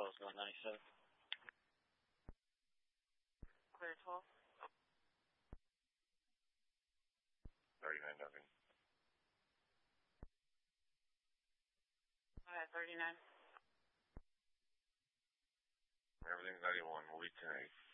12's going 97. Clear 12. 39 Duncan. Go ahead, 39. Everything's 91. We'll be 10-8.